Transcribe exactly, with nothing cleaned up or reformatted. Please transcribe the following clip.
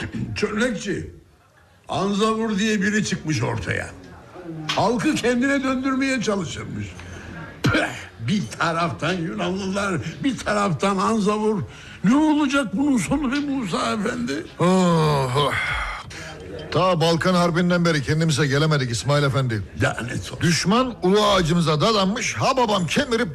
Çömlekçi, Anzavur diye biri çıkmış ortaya. Halkı kendine döndürmeye çalışırmış. Püh, bir taraftan Yunanlılar, bir taraftan Anzavur. Ne olacak bunun sonu be Musa Efendi? Oh, oh. Ta Balkan Harbi'nden beri kendimize gelemedik İsmail Efendi. Lanet olsun. Düşman ulu ağacımıza dadanmış, ha babam kemirip